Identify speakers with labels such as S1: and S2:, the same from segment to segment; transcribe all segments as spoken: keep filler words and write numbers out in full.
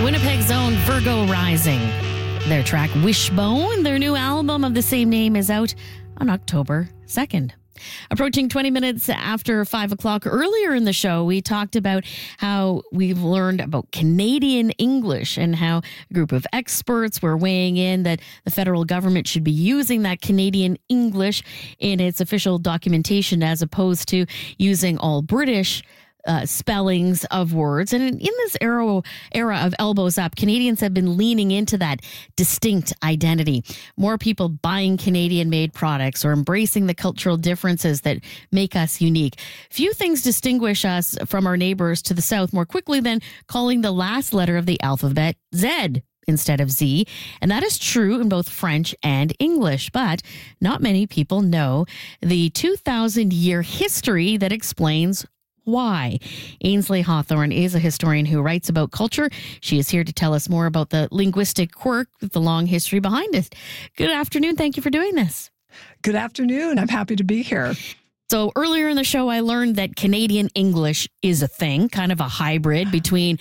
S1: Winnipeg's own Virgo Rising. Their track Wishbone, their new album of the same name, is out on October second. Approaching twenty minutes after five o'clock, earlier in the show, we talked about how we've learned about Canadian English and how a group of experts were weighing in that the federal government should be using that Canadian English in its official documentation as opposed to using all British Uh, spellings of words. And in, in this era, era of elbows up, Canadians have been leaning into that distinct identity. More people buying Canadian-made products or embracing the cultural differences that make us unique. Few things distinguish us from our neighbors to the south more quickly than calling the last letter of the alphabet Z instead of Z. And that is true in both French and English. But not many people know the two thousand year history that explains why. Ainsley Hawthorne is a historian who writes about culture. She is here to tell us more about the linguistic quirk with the long history behind it. Good afternoon. Thank you for doing this.
S2: Good afternoon. I'm happy to be here.
S1: So earlier in the show, I learned that Canadian English is a thing, kind of a hybrid between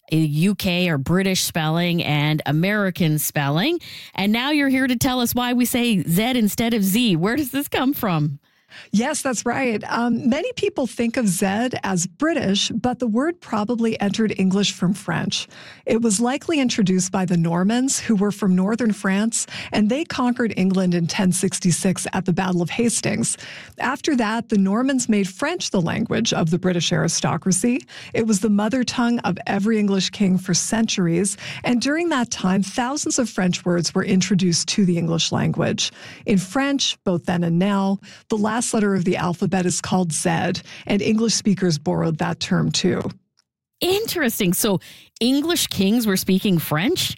S1: U K or British spelling and American spelling. And now you're here to tell us why we say Z instead of Z. Where does this come from?
S2: Yes, that's right. Um, many people think of Z as British, but the word probably entered English from French. It was likely introduced by the Normans, who were from northern France, and they conquered England in ten sixty-six at the Battle of Hastings. After that, the Normans made French the language of the British aristocracy. It was the mother tongue of every English king for centuries, and during that time, thousands of French words were introduced to the English language. In French, both then and now, the last letter of the alphabet is called Z, and English speakers borrowed that term too.
S1: Interesting. So English kings were speaking French?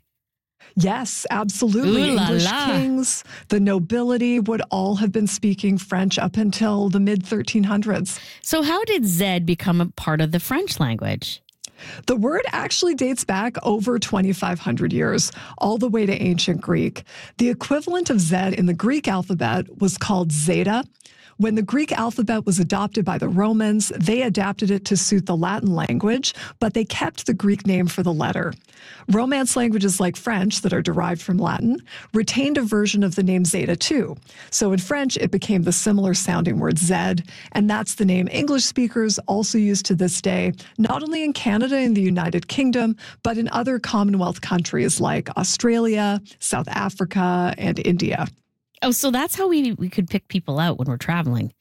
S2: Yes, absolutely.
S1: Ooh la
S2: English
S1: la.
S2: kings, the nobility would all have been speaking French up until the mid thirteen hundreds.
S1: So how did Z become a part of the French language?
S2: The word actually dates back over twenty-five hundred years, all the way to ancient Greek. The equivalent of Z in the Greek alphabet was called zeta. When the Greek alphabet was adopted by the Romans, they adapted it to suit the Latin language, but they kept the Greek name for the letter. Romance languages like French, that are derived from Latin, retained a version of the name zeta too. So in French, it became the similar sounding word Z, and that's the name English speakers also use to this day, not only in Canada and the United Kingdom, but in other Commonwealth countries like Australia, South Africa, and India.
S1: Oh, so that's how we we could pick people out when we're traveling.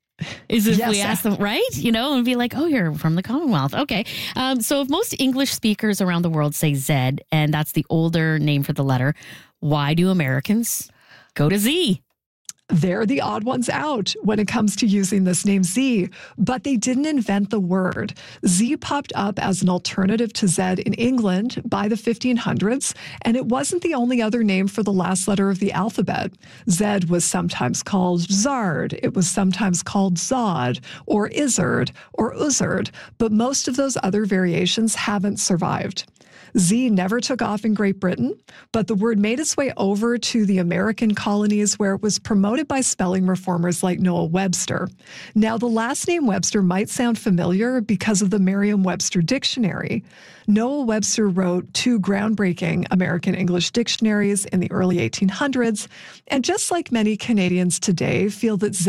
S1: Is if
S2: Yes.
S1: we ask them, right? You know, and be like, oh, you're from the Commonwealth. Okay. Um, so if most English speakers around the world say Z, and that's the older name for the letter, why do Americans go to Z?
S2: They're the odd ones out when it comes to using this name Z, but they didn't invent the word. Z popped up as an alternative to Z in England by the fifteen hundreds, and it wasn't the only other name for the last letter of the alphabet. Z was sometimes called Zard, it was sometimes called Zod, or Izzard, or Uzzard, but most of those other variations haven't survived. Z never took off in Great Britain, but the word made its way over to the American colonies where it was promoted by spelling reformers like Noah Webster. Now, the last name Webster might sound familiar because of the Merriam-Webster dictionary. Noah Webster wrote two groundbreaking American English dictionaries in the early eighteen hundreds, and just like many Canadians today feel that Z